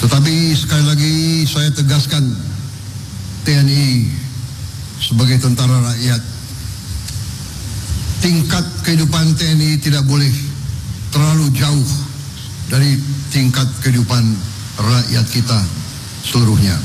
Tetapi sekali lagi saya tegaskan, TNI sebagai tentara rakyat, tingkat kehidupan TNI tidak boleh terlalu jauh dari tingkat kehidupan rakyat kita seluruhnya.